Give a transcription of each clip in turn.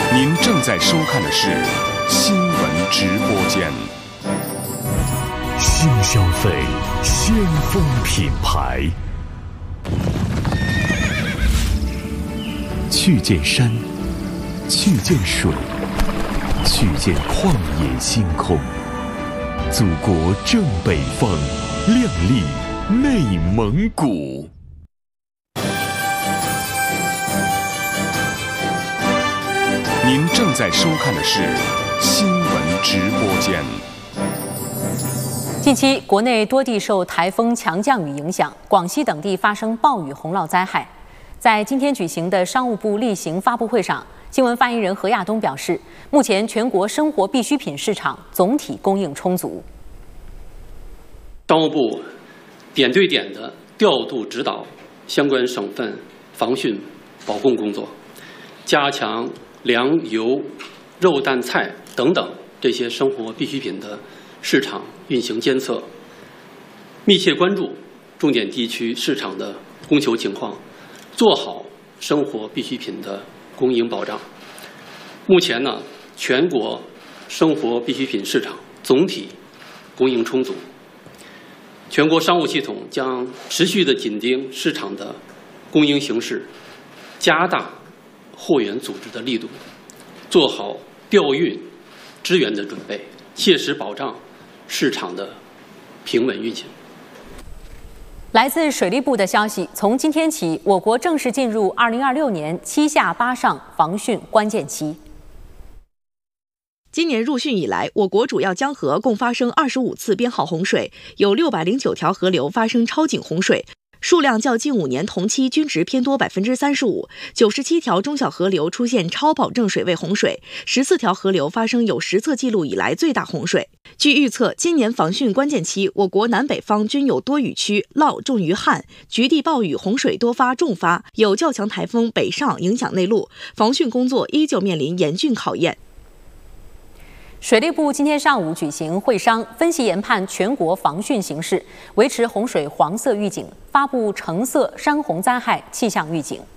您正在收看的是新闻直播间。 新消费，先锋品牌。去见山，去见水，去见旷野星空。祖国正北方，亮丽内蒙古。 您正在收看的是新闻直播间。 近期，国内多地受台风强降雨影响，广西等地发生暴雨洪涝灾害。在今天举行的商务部例行发布会上，新闻发言人何亚东表示，目前全国生活必需品市场总体供应充足。 商务部点对点地调度指导相关省份防汛保供工作，加强粮油、肉蛋菜等等这些生活必需品的市场运行监测，密切关注重点地区市场的供求情况，做好生活必需品的供应保障。目前呢，全国生活必需品市场总体供应充足。全国商务系统将持续地紧盯市场的供应形势，加大货源组织的力度，做好调运支援的准备，切实保障市场的平稳运行。 来自水利部的消息，从今天起，我国正式进入2026年7下8上防汛关键期。 今年入汛以来，我国主要江河共发生25次编号洪水，有609条河流发生超警洪水，数量较近5年同期均值偏多35%，97条中小河流出现超保证水位洪水，14条河流发生有实测记录以来最大洪水。据预测，今年防汛关键期，我国南北方均有多雨区，涝重于旱，局地暴雨洪水多发重发，有较强台风北上影响内陆，防汛工作依旧面临严峻考验。 水利部今天上午举行会商，分析研判全国防汛形势，维持洪水黄色预警，发布橙色山洪灾害气象预警。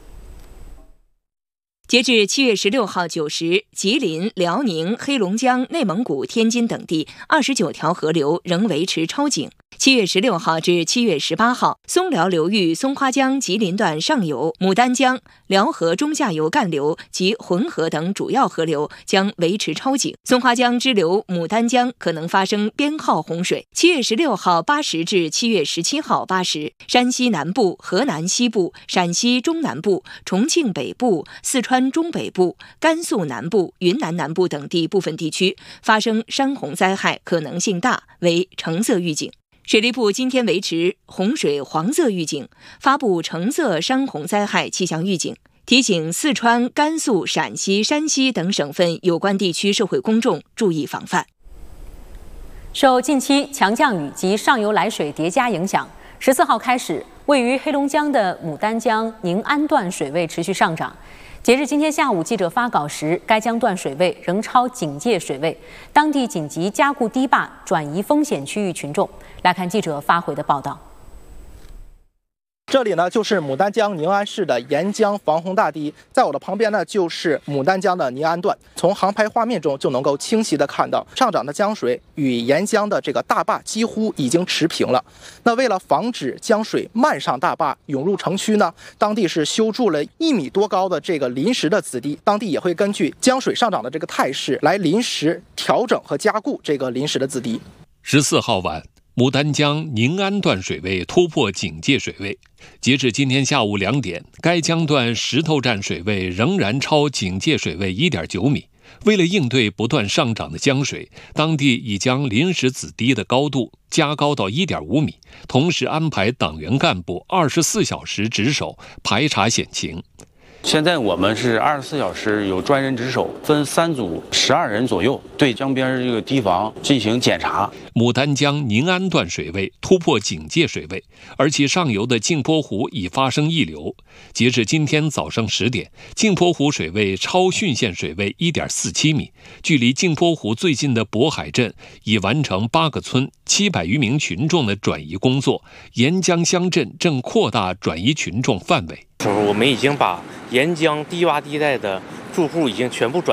截至7月16号9时，吉林、辽宁、黑龙江、内蒙古、天津等地29条河流仍维持超警。7月16号至7月18号，松辽流域松花江吉林段上游、牡丹江、辽河中下游干流及浑河等主要河流将维持超警。松花江支流牡丹江可能发生编号洪水。7月16号8时至7月17号8时，山西南部、河南西部、陕西中南部、重庆北部、四川中北部、甘肃南部、云南南部等地部分地区发生山洪灾害可能性大，为橙色预警。水利部今天维持洪水黄色预警，发布橙色山洪灾害气象预警，提醒四川、甘肃、陕西、山西等省份有关地区社会公众注意防范。 受近期强降雨及上游来水叠加影响，14号开始，位于黑龙江的牡丹江宁安段水位持续上涨。截至今天下午记者发稿时，该江段水位仍超警戒水位，当地紧急加固堤坝，转移风险区域群众。来看记者发回的报道。 这里呢就是牡丹江宁安市的沿江防洪大堤，在我的旁边呢就是牡丹江的宁安段。从航拍画面中就能够清晰的看到，上涨的江水与沿江的这个大坝几乎已经持平了。那为了防止江水漫上大坝涌入城区呢，当地是修筑了1米多高的这个临时的子堤，当地也会根据江水上涨的这个态势来临时调整和加固这个临时的子堤。 14号晚，牡丹江宁安段水位突破警戒水位，截至今天下午2点，该江段石头站水位仍然超警戒水位 1.9 米。为了应对不断上涨的江水，当地已将临时子堤的高度加高到 1.5 米，同时安排党员干部24小时值守，排查险情。 现在我们是24小时有专人值守，分3组12人左右，对江边这个堤防进行检查。 牡丹江宁安段水位突破警戒水位，而其上游的镜泊湖已发生溢流。截至今天早上10点，镜泊湖水位超汛线水位 1.47 米，距离镜泊湖最近的渤海镇已完成8个村700余名群众的转移工作，沿江乡镇正扩大转移群众范围。 我们已经把沿江低洼地带的住户已经全部转